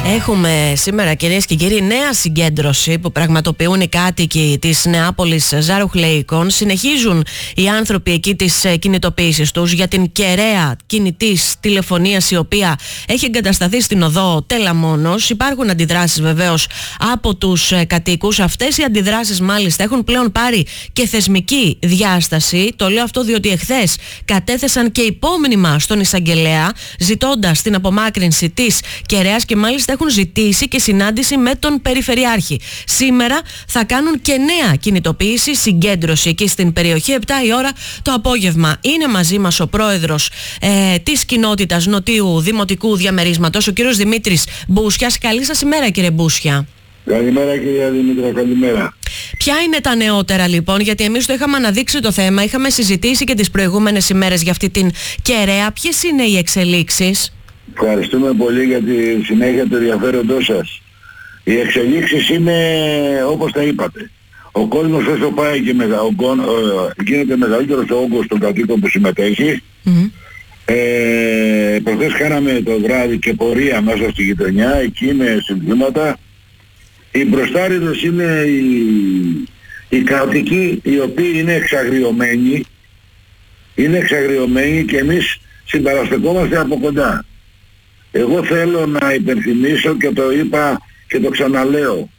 Έχουμε σήμερα, κυρίες και κύριοι, νέα συγκέντρωση που πραγματοποιούν οι κάτοικοι της Νεάπολης Ζαρουχλεϊκών. Συνεχίζουν οι άνθρωποι εκεί τις κινητοποίησεις τους για την κεραία κινητής τηλεφωνίας, η οποία έχει εγκατασταθεί στην οδό Τελαμόνος. Υπάρχουν αντιδράσεις βεβαίως από τους κατοίκους. Αυτές οι αντιδράσεις μάλιστα έχουν πλέον πάρει και θεσμική διάσταση. Το λέω αυτό διότι εχθές κατέθεσαν και υπόμνημα στον εισαγγελέα ζητώντας την απομάκρυνση της κεραίας και μάλιστα έχουν ζητήσει και συνάντηση με τον Περιφερειάρχη. Σήμερα θα κάνουν και νέα κινητοποίηση, συγκέντρωση εκεί στην περιοχή 7 η ώρα το απόγευμα. Είναι μαζί μας ο πρόεδρος της κοινότητας Νοτίου Δημοτικού Διαμερίσματος, ο κύριος Δημήτρης Μπούσιας. Καλή σας ημέρα, κύριε Μπούσια. Καλημέρα, κυρία Δημήτρα, καλημέρα. Ποια είναι τα νεότερα λοιπόν, γιατί εμείς το είχαμε αναδείξει το θέμα, είχαμε συζητήσει και τις προηγούμενες ημέρες για αυτή την κεραία. Ποιες είναι οι εξελίξεις? Ευχαριστούμε πολύ για τη συνέχεια του ενδιαφέροντός σας. Οι εξελίξεις είναι όπως τα είπατε. Ο κόσμος όσο πάει και γίνεται μεγαλύτερος ο όγκος των κατοίκων που συμμετέχει. Προχθές κάναμε το βράδυ και πορεία μέσα στη γειτονιά, εκεί με συνθήματα. Οι μπροστάριδες είναι οι κάτοικοι οι οποίοι είναι εξαγριωμένοι και εμείς συμπαραστεκόμαστε από κοντά. Εγώ θέλω να υπενθυμίσω και το είπα και το ξαναλέω.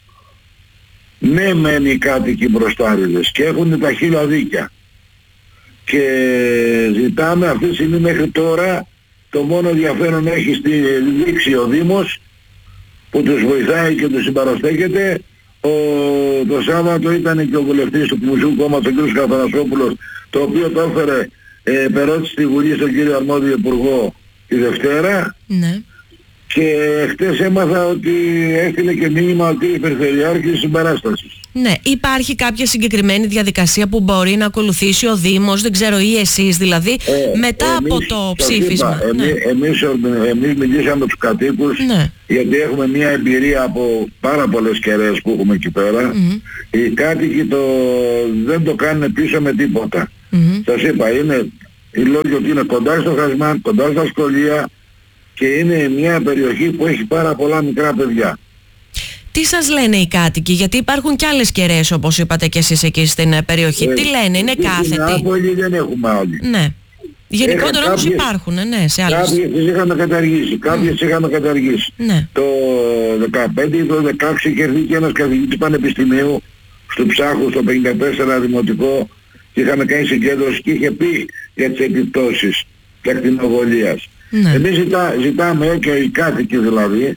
Ναι, μεν οι κάτοικοι μπροστάριδες και έχουν τα χίλια δίκια. Και ζητάμε αυτή τη στιγμή μέχρι τώρα, το μόνο ενδιαφέρον έχει στη δείξει ο Δήμος που τους βοηθάει και τους συμπαραστέκεται. Το Σάββατο ήταν και ο βουλευτής του Κομμουνιστικού Κόμματος, ο κ. Καθανασόπουλος, το οποίο το έφερε περώτηση στη Βουλή στον κύριο Αρμόδιο Υπουργό τη Δευτέρα. Ναι. Και χτες έμαθα ότι έστειλε και μήνυμα ο κ. Περιφερειάρχης συμπαράστασης. Ναι, υπάρχει κάποια συγκεκριμένη διαδικασία που μπορεί να ακολουθήσει ο Δήμος, δεν ξέρω, ή εσείς δηλαδή, μετά από το ψήφισμα? Εμείς μιλήσαμε τους κατοίκους, γιατί έχουμε μια εμπειρία από πάρα πολλές κεραίες που έχουμε εκεί πέρα. Οι κάτοικοι δεν το κάνουν πίσω με τίποτα. Σας είπα, είναι οι λόγοι ότι είναι κοντά στο Χασμάν, κοντά στα σχολεία και είναι μια περιοχή που έχει πάρα πολλά μικρά παιδιά. Τι σας λένε οι κάτοικοι, γιατί υπάρχουν και άλλες κεραίες όπως είπατε και εσείς εκεί στην περιοχή? Τι λένε, είναι κάθετοι? Στην Νεάπολη δεν έχουμε άλλοι. Ναι. Γενικότερα όμως υπάρχουν, ναι, σε άλλες. Κάποιες τις είχαμε καταργήσει. Ναι. Το 15 ή το 16 κερδίκε ένας καθηγητής πανεπιστημίου στο Ψάχου, στο 54 Δημοτικό, και είχαμε κάνει συγκέντρωση και είχε πει για τις επιπτώσεις της ακτινοβολίας. Ναι. Εμείς ζητάμε και οι κάτοικοι δηλαδή,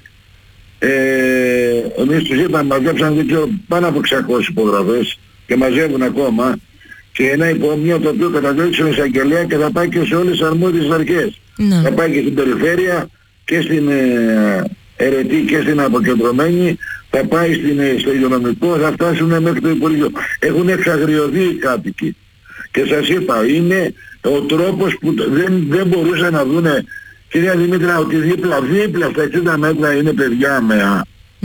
εμείς τους είπαμε, μαζέψαν δεν ξέρω πάνω από 600 υπογραφές και μαζεύουν ακόμα, και ένα υπομνήμα το οποίο καταδέχει στον εισαγγελέα και θα πάει και σε όλες τις αρμόδιες αρχές. Ναι. Θα πάει και στην περιφέρεια και στην αιρετή και στην αποκεντρωμένη, θα πάει στο υγειονομικό, θα φτάσουν μέχρι το Υπουργείο. Έχουν εξαγριωθεί οι κάτοικοι. Και σας είπα, είναι ο τρόπος που δεν μπορούσαν να δούνε, κυρία Δημήτρα, ότι δίπλα στα 60 μέτρα είναι παιδιά ΑΜΕΑ.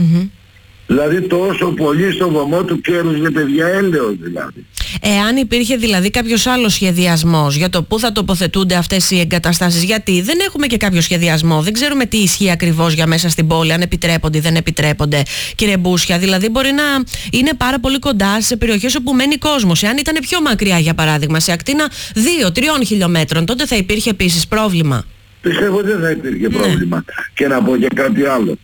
Δηλαδή τόσο πολύ στο βωμό του κέρους είναι παιδιά έλεος δηλαδή. Εάν υπήρχε δηλαδή κάποιος άλλος σχεδιασμός για το πού θα τοποθετούνται αυτές οι εγκαταστάσεις, γιατί δεν έχουμε και κάποιο σχεδιασμό, δεν ξέρουμε τι ισχύει ακριβώς για μέσα στην πόλη, αν επιτρέπονται ή δεν επιτρέπονται, κύριε Μπούσια. Δηλαδή μπορεί να είναι πάρα πολύ κοντά σε περιοχές όπου μένει κόσμος. Εάν ήταν πιο μακριά, για παράδειγμα, σε ακτίνα 2-3 χιλιόμετρων, τότε θα υπήρχε επίσης πρόβλημα? Πιστεύω δεν θα υπήρχε πρόβλημα. Και να πω και κάτι άλλο.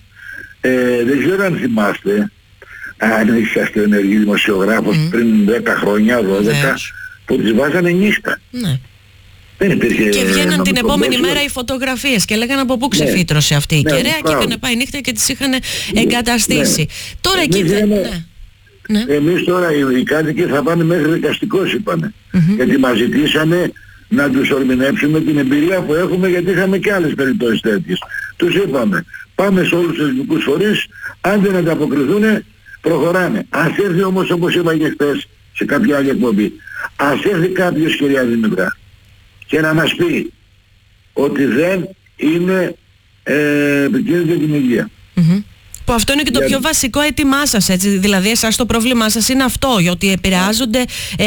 Δεν ξέρω αν θυμάστε, αν είσαστε ενεργοί δημοσιογράφος πριν 10 χρόνια, 12, που τις βάζανε νύχτα. Ναι. Δεν υπήρχε. Και βγαίναν την επόμενη μέρα οι φωτογραφίες και λέγανε από πού ξεφύτρωσε αυτή η κεραία και είχαν πάει νύχτα και τις είχαν εγκαταστήσει. Τώρα εκεί δεν... Εμείς τώρα οι κάτοικοι θα πάνε μέχρι δικαστικός, είπανε. Γιατί μας ζητήσανε να τους ορμηνεύσουμε την εμπειρία που έχουμε, γιατί είχαμε και άλλες περιπτώσεις τέτοιες. Τους είπαμε, πάμε σε όλους τους εθνικούς φορείς, αν δεν ανταποκριθούν προχωράνε. Ας έρθει όμως, όπως είπα και χθες σε κάποια άλλη εκπομπή, ας έρθει κάποιος, κυρία Δημήτρα, και να μας πει ότι δεν είναι επικίνδυνο την υγεία. Που αυτό είναι και το πιο βασικό αίτημά σας, έτσι. Δηλαδή εσάς το πρόβλημά σας είναι αυτό, ότι επηρεάζονται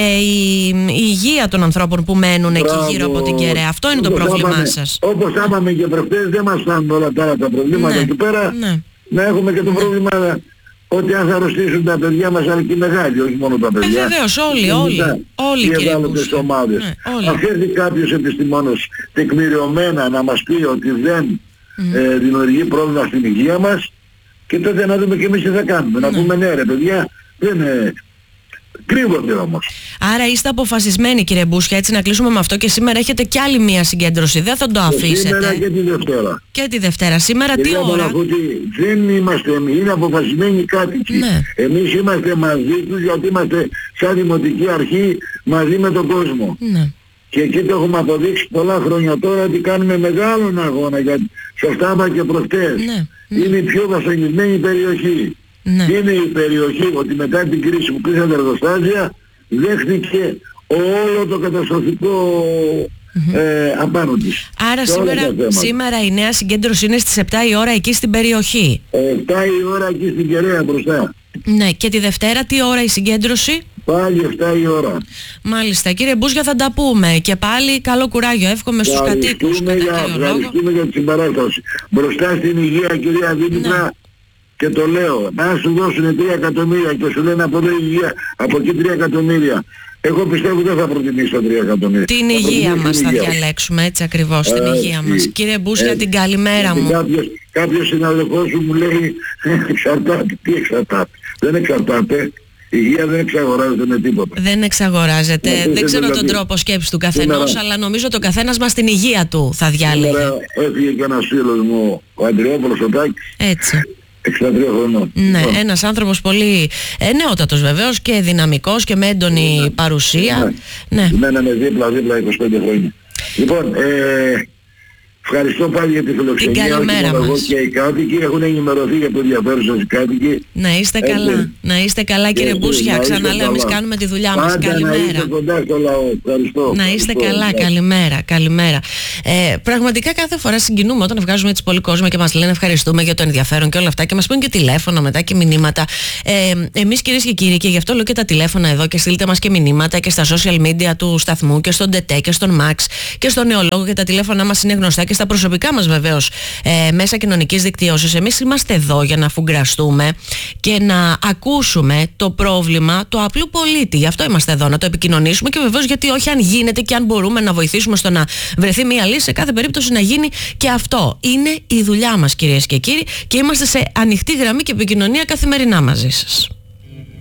η υγεία των ανθρώπων που μένουν εκεί γύρω από την κεραία. Αυτό είναι το πρόβλημά σας. Όπως άμαμε και προχτές, δεν μας φτάνουν όλα τα προβλήματα εκεί πέρα. να έχουμε και το πρόβλημα ότι αν θα αρρωστήσουν τα παιδιά μας, αλλά και οι μεγάλοι, όχι μόνο τα παιδιά. Βεβαίως, όλοι οι ευάλωτες ομάδες. Ναι, αν έρθει κάποιος επιστημόνος τεκμηριωμένα να μας πει ότι δεν δημιουργεί πρόβλημα στην υγεία μας, και τότε να δούμε και εμείς τι θα κάνουμε. Να πούμε ναι ρε παιδιά, δεν είναι... Κρύβονται όμως. Άρα είστε αποφασισμένοι, κύριε Μπούσια, έτσι να κλείσουμε με αυτό, και σήμερα έχετε κι άλλη μία συγκέντρωση. Δεν θα το αφήσετε. Σήμερα και τη Δευτέρα. Και τη Δευτέρα. Σήμερα τι ώρα? Δεν είμαστε εμείς, είναι αποφασισμένοι κάτοικοι. Ναι. Εμείς είμαστε μαζί τους, γιατί είμαστε σαν δημοτική αρχή μαζί με τον κόσμο. Ναι. Και εκεί το έχουμε αποδείξει πολλά χρόνια τώρα, ότι κάνουμε μεγάλον αγώνα. Γιατί σωστά είπα και προχτές. Ναι. Είναι η πιο βασανισμένη περιοχή. Ναι. Είναι η περιοχή ότι μετά την κρίση που κλείσαν τα εργοστάσια δέχτηκε όλο το καταστροφικό απάνω της. Άρα σήμερα η νέα συγκέντρωση είναι στις 7 η ώρα εκεί στην περιοχή. 7 η ώρα εκεί στην Κεραία μπροστά. Ναι, και τη Δευτέρα τι ώρα η συγκέντρωση? Πάλι 7 η ώρα. Μάλιστα. Κύριε Μπούσια, θα τα πούμε. Και πάλι καλό κουράγιο. Εύχομαι στους κατοίκους. Ευχαριστούμε για τη συμπαράσταση. Μπροστά στην υγεία, κυρία Δήμητρα, ναι. Και το λέω, να σου δώσουν 3 εκατομμύρια και σου λένε από εδώ υγεία, από εκεί 3 εκατομμύρια. Εγώ πιστεύω δεν θα προτιμήσω 3 εκατομμύρια. Την υγεία μας θα διαλέξουμε, έτσι ακριβώς, την υγεία μας. Κύριε Μπούσια, την καλημέρα μου. Κάποιος συναδελφός μου λέει εξαρτάται. Τι εξαρτάται? Δεν εξαρτάται. Η υγεία δεν εξαγοράζεται με τίποτα. Δεν εξαγοράζεται. Δεν ξέρω τον τρόπο σκέψης του καθενός, αλλά νομίζω το καθένας μας την υγεία του θα διάλεγε. Έφυγε και ένας φίλος μου, ο Αντριόπουλος ο Τάκης. Έτσι. 63 χρονών. Ναι, ένας άνθρωπος πολύ νεότατος βεβαίως και δυναμικός και με έντονη παρουσία. Ναι. Μέναμε δίπλα 25 χρόνια. Λοιπόν, ευχαριστώ πάλι για τη φιλοξενία. Την καλημέρα μας. Εγώ και οι κάτοικοι έχουν ενημερωθεί για το ενδιαφέρον σας οι κάτοικοι. Να είστε καλά. Να είστε καλά, κύριε Μπούσια. Ξαναλέω, εμείς κάνουμε τη δουλειά μας. Καλημέρα. Να είστε κοντά στο λαό. Ευχαριστώ. Να είστε καλά. Καλημέρα. Πραγματικά κάθε φορά συγκινούμε όταν βγάζουμε έτσι πολύ κόσμο και μας λένε ευχαριστούμε για το ενδιαφέρον και όλα αυτά, και μας πούν και τηλέφωνα μετά και μηνύματα. Εμείς, κυρίες και κύριοι, και γι' αυτό λέω και τα τηλέφωνα εδώ, και στείλτε μας και μηνύματα και στα social media του σταθμού και στον ΤΕΤΕ και στον Max και στον Νεολόγο, και τα τηλέφωνά μας είναι γνωστά και στα προσωπικά μας βεβαίως μέσα κοινωνικής δικτύωσης. Εμείς είμαστε εδώ για να φουγκραστούμε και να ακούσουμε το πρόβλημα του απλού πολίτη. Γι' αυτό είμαστε εδώ, να το επικοινωνήσουμε, και βεβαίως γιατί όχι, αν γίνεται και αν μπορούμε να βοηθήσουμε στο να βρεθεί μια λύση, σε κάθε περίπτωση να γίνει και αυτό. Είναι η δουλειά μας, κυρίες και κύριοι, και είμαστε σε ανοιχτή γραμμή και επικοινωνία καθημερινά μαζί σας.